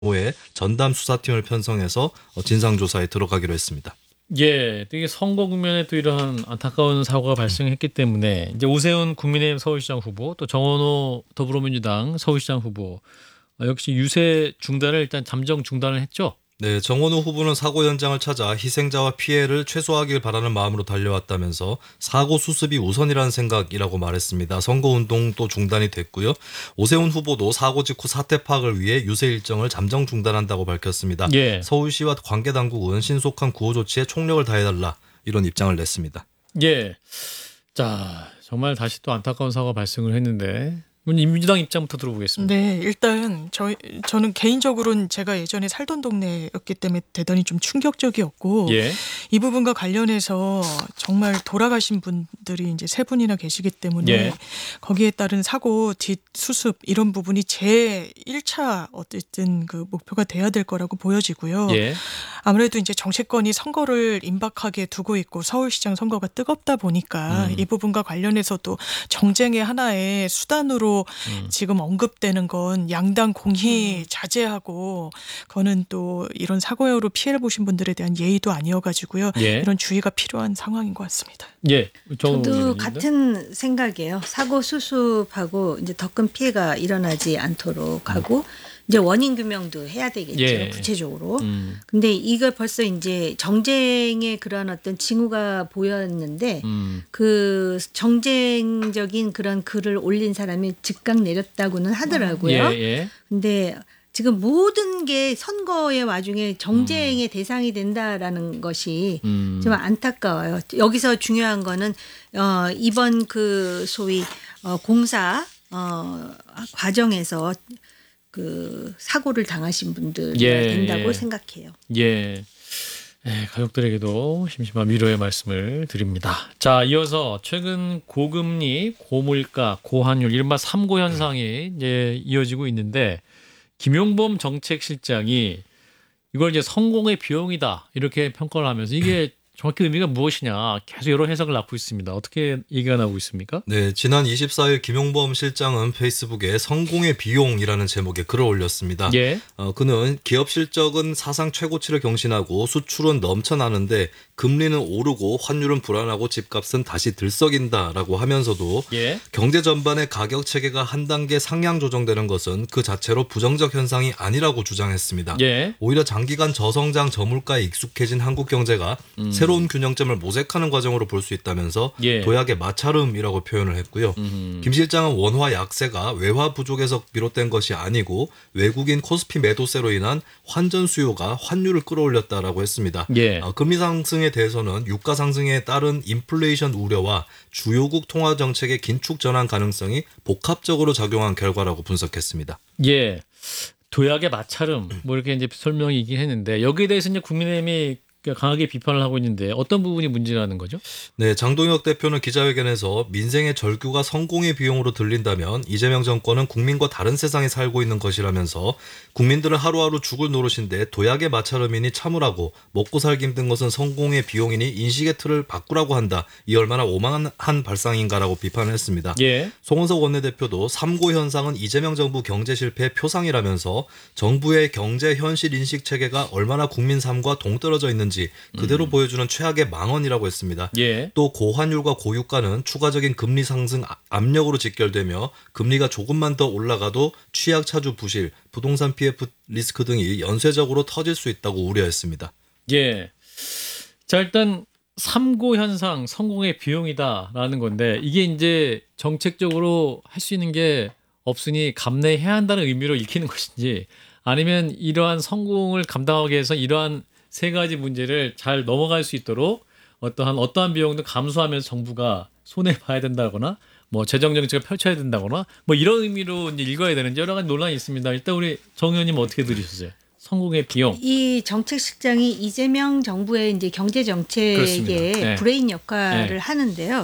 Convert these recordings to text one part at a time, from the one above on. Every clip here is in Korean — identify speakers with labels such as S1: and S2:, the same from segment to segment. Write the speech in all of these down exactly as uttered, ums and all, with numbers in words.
S1: 의 전담 수사팀을 편성해서 진상조사에 들어가기로 했습니다.
S2: 예, 되게 선거 국면에 또 이러한 안타까운 사고가 발생했기 때문에 이제 오세훈 국민의힘 서울시장 후보 또 정원호 더불어민주당 서울시장 후보 역시 유세 중단을 일단 잠정 중단을 했죠.
S1: 네, 정원호 후보는 사고 현장을 찾아 희생자와 피해를 최소화하길 바라는 마음으로 달려왔다면서 사고 수습이 우선이라는 생각이라고 말했습니다. 선거운동도 중단이 됐고요. 오세훈 후보도 사고 직후 사태 파악을 위해 유세 일정을 잠정 중단한다고 밝혔습니다.
S2: 예.
S1: 서울시와 관계당국은 신속한 구호 조치에 총력을 다해달라 이런 입장을 냈습니다.
S2: 예, 자 정말 다시 또 안타까운 사고가 발생을 했는데 민주당 입장부터 들어보겠습니다.
S3: 네, 일단 저, 저는 개인적으로는 제가 예전에 살던 동네였기 때문에 대단히 좀 충격적이었고
S2: 예.
S3: 이 부분과 관련해서 정말 돌아가신 분들이 이제 세 분이나 계시기 때문에
S2: 예.
S3: 거기에 따른 사고 뒷수습 이런 부분이 제 일 차 어쨌든 그 목표가 돼야 될 거라고 보여지고요.
S2: 예.
S3: 아무래도 이제 정치권이 선거를 임박하게 두고 있고 서울시장 선거가 뜨겁다 보니까
S2: 음.
S3: 이 부분과 관련해서도 정쟁의 하나의 수단으로
S2: 음.
S3: 지금 언급되는 건 양당 공히 자제하고 그거는 또 이런 사고로 피해를 보신 분들에 대한 예의도 아니어가지고요.
S2: 예.
S3: 이런 주의가 필요한 상황인 것 같습니다.
S2: 예.
S4: 저도 같은 생각이에요. 사고 수습하고 이제 더 큰 피해가 일어나지 않도록 하고 음. 이제 원인 규명도 해야 되겠죠.
S2: 예.
S4: 구체적으로.
S2: 음.
S4: 근데 이걸 벌써 이제 정쟁의 그런 어떤 징후가 보였는데
S2: 음.
S4: 그 정쟁적인 그런 글을 올린 사람이 즉각 내렸다고는 하더라고요.
S2: 예. 예.
S4: 근데 지금 모든 게 선거의 와중에 정쟁의 음. 대상이 된다라는 것이
S2: 음.
S4: 좀 안타까워요. 여기서 중요한 거는 어, 이번 그 소위 어, 공사 어, 과정에서 그 사고를 당하신 분들이
S2: 예,
S4: 된다고
S2: 예.
S4: 생각해요.
S2: 예. 예, 가족들에게도 심심한 위로의 말씀을 드립니다. 자, 이어서 최근 고금리, 고물가, 고환율, 이른바 삼고 현상이 이제 이어지고 있는데 김용범 정책실장이 이걸 이제 성공의 비용이다 이렇게 평가를 하면서 이게 정확히 의미가 무엇이냐 계속 여러 해석을 낳고 있습니다. 어떻게 얘기가 나오고 있습니까?
S1: 네, 지난 이십사일 김용범 실장은 페이스북에 성공의 비용이라는 제목의 글을 올렸습니다.
S2: 예.
S1: 어, 그는 기업 실적은 사상 최고치를 경신하고 수출은 넘쳐나는데 금리는 오르고 환율은 불안하고 집값은 다시 들썩인다라고 하면서도
S2: 예.
S1: 경제 전반의 가격 체계가 한 단계 상향 조정되는 것은 그 자체로 부정적 현상이 아니라고 주장했습니다.
S2: 예.
S1: 오히려 장기간 저성장 저물가에 익숙해진 한국 경제가
S2: 음.
S1: 새로운 균형점을 모색하는 과정으로 볼 수 있다면서
S2: 예.
S1: 도약의 마찰음이라고 표현을 했고요.
S2: 음.
S1: 김 실장은 원화 약세가 외화 부족에서 비롯된 것이 아니고 외국인 코스피 매도세로 인한 환전 수요가 환율을 끌어올렸다라고 했습니다.
S2: 예.
S1: 어, 금리 상승에 대해서는 유가 상승에 따른 인플레이션 우려와 주요국 통화 정책의 긴축 전환 가능성이 복합적으로 작용한 결과라고 분석했습니다.
S2: 예. 도약의 마찰음 뭐 이렇게 이제 설명이긴 했는데 여기에 대해서 이제 국민의힘이 강하게 비판을 하고 있는데 어떤 부분이 문제라는 거죠?
S1: 네, 장동혁 대표는 기자회견에서 민생의 절규가 성공의 비용으로 들린다면 이재명 정권은 국민과 다른 세상에 살고 있는 것이라면서 국민들은 하루하루 죽을 노릇인데 도약의 마찰음이니 참으라고 먹고 살기 힘든 것은 성공의 비용이니 인식의 틀을 바꾸라고 한다. 이 얼마나 오만한 발상인가라고 비판을 했습니다.
S2: 예.
S1: 송원석 원내대표도 삼고 현상은 이재명 정부 경제 실패의 표상이라면서 정부의 경제 현실 인식 체계가 얼마나 국민 삶과 동떨어져 있는지 그대로 음. 보여주는 최악의 망언이라고 했습니다.
S2: 예.
S1: 또 고환율과 고유가는 추가적인 금리 상승 압력으로 직결되며 금리가 조금만 더 올라가도 취약 차주 부실, 부동산 피에프 리스크 등이 연쇄적으로 터질 수 있다고 우려했습니다.
S2: 예. 자, 일단 삼고 현상 성공의 비용이다라는 건데 이게 이제 정책적으로 할 수 있는 게 없으니 감내해야 한다는 의미로 읽히는 것인지 아니면 이러한 성공을 감당하기 위해서 이러한 세 가지 문제를 잘 넘어갈 수 있도록 어떠한 어떠한 비용도 감수하면서 정부가 손해 봐야 된다거나 뭐 재정 정책을 펼쳐야 된다거나 뭐 이런 의미로 이제 읽어야 되는지 여러 가지 논란이 있습니다. 일단 우리 정 의원님 어떻게 들으셨어요? 성공의 비용.
S4: 이 정책실장이 이재명 정부의 이제 경제 정책의
S2: 네.
S4: 브레인 역할을
S2: 네.
S4: 하는데요.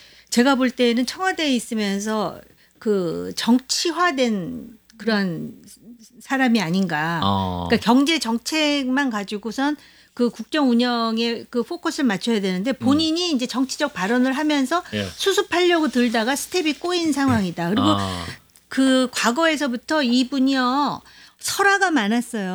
S4: 제가 볼 때는 청와대에 있으면서 그 정치화된 그런 사람이 아닌가.
S2: 어.
S4: 그러니까 경제 정책만 가지고선 그 국정 운영에 그 포커스를 맞춰야 되는데 본인이 음. 이제 정치적 발언을 하면서 예. 수습하려고 들다가 스텝이 꼬인 상황이다. 그리고
S2: 아.
S4: 그 과거에서부터 이분이요. 설화가 많았어요.